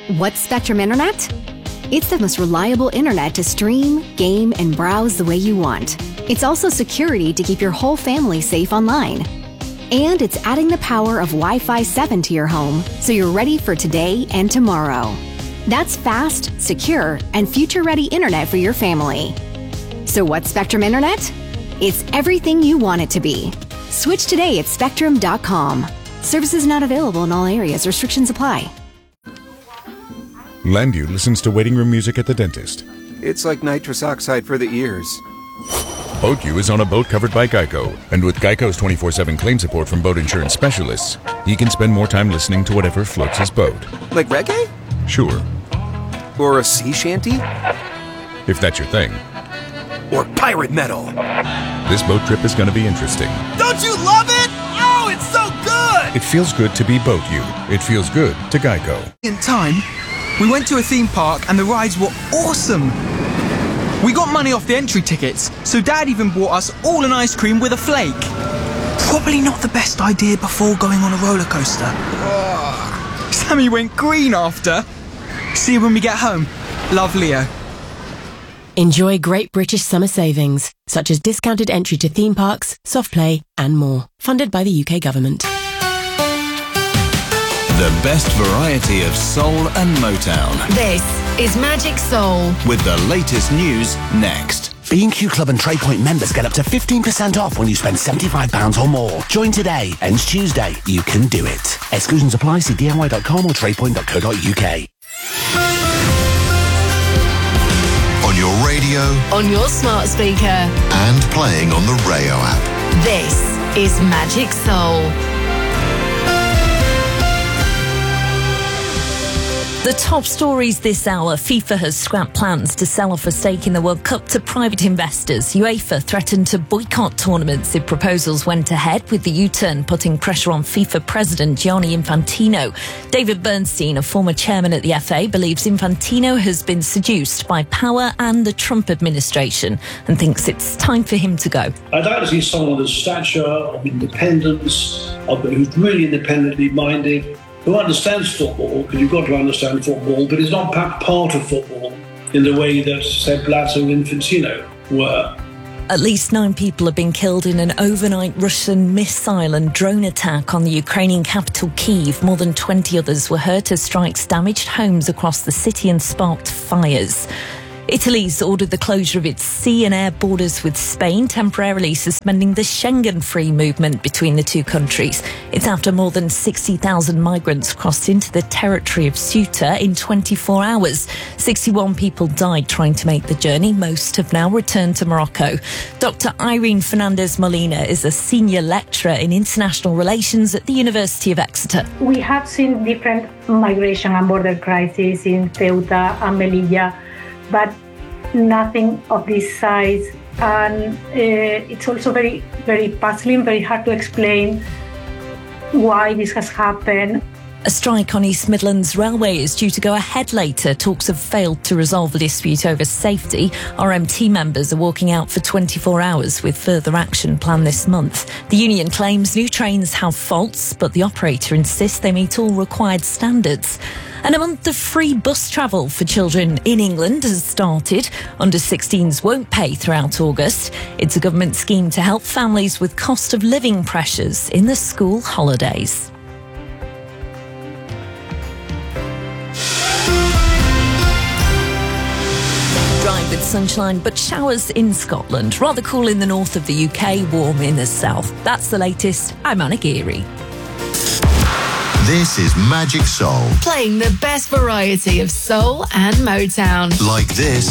What's Spectrum Internet? It's the most reliable internet to stream, game, and browse the way you want. It's also security to keep your whole family safe online. And it's adding the power of Wi-Fi 7 to your home so you're ready for today and tomorrow. That's fast, secure, and future-ready internet for your family. So what's Spectrum Internet? It's everything you want it to be. Switch today at spectrum.com. Services not available in all areas. Restrictions apply. Landu listens to waiting room music at the dentist. It's like nitrous oxide for the ears. BoatU is on a boat covered by Geico, and with Geico's 24/7 claim support from boat insurance specialists, he can spend more time listening to whatever floats his boat. Like reggae? Sure. Or a sea shanty? If that's your thing. Or pirate metal? This boat trip is going to be interesting. Don't you love it? Oh, it's so good! It feels good to be BoatU. It feels good to Geico. In time, we went to a theme park and the rides were awesome. We got money off the entry tickets, so Dad even bought us all an ice cream with a flake. Probably not the best idea before going on a roller coaster. Sammy went green after. See you when we get home. Love, Leo. Enjoy great British summer savings, such as discounted entry to theme parks, soft play, and more. Funded by the UK government. The best variety of soul and Motown. This is Magic Soul. With the latest news next. B&Q Club and TradePoint members get up to 15% off when you spend £75 or more. Join today. Ends Tuesday. You can do it. Exclusions apply. See DIY.com or tradepoint.co.uk. On your radio. On your smart speaker. And playing on the Rayo app. This is Magic Soul. The top stories this hour. FIFA has scrapped plans to sell off a stake in the World Cup to private investors. UEFA threatened to boycott tournaments if proposals went ahead, with the U-turn putting pressure on FIFA President Gianni Infantino. David Bernstein, a former chairman at the FA, believes Infantino has been seduced by power and the Trump administration and thinks it's time for him to go. I'd like to see someone of the stature, of independence, who's really independently minded, who understands football, because you've got to understand football, but is not part of football in the way that Sepp Blatter and Infantino were. At least 9 people have been killed in an overnight Russian missile and drone attack on the Ukrainian capital Kyiv. More than 20 others were hurt as strikes damaged homes across the city and sparked fires. Italy's ordered the closure of its sea and air borders with Spain, temporarily suspending the Schengen-free movement between the two countries. It's after more than 60,000 migrants crossed into the territory of Ceuta in 24 hours. 61 people died trying to make the journey. Most have now returned to Morocco. Dr. Irene Fernandez-Molina is a senior lecturer in international relations at the University of Exeter. We have seen different migration and border crises in Ceuta and Melilla, but nothing of this size. And it's also very, very puzzling, very hard to explain why this has happened. A strike on East Midlands Railway is due to go ahead later. Talks have failed to resolve the dispute over safety. RMT members are walking out for 24 hours with further action planned this month. The union claims new trains have faults, but the operator insists they meet all required standards. And a month of free bus travel for children in England has started. Under-16s won't pay throughout August. It's a government scheme to help families with cost of living pressures in the school holidays. Dry with sunshine, but showers in Scotland. Rather cool in the north of the UK, warm in the south. That's the latest. I'm Anna Geary. This is Magic Soul. Playing the best variety of soul and Motown. Like this.